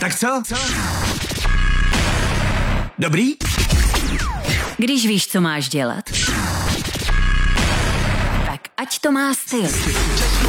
Tak co? Dobrý? Když víš, co máš dělat, tak ať to má styl.